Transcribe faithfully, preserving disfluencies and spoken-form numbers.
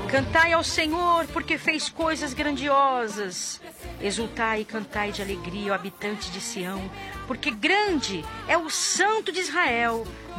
Cantai ao Senhor, porque fez coisas grandiosas. Exultai e cantai de alegria, ó habitante de Sião, porque grande é o Santo de Israel.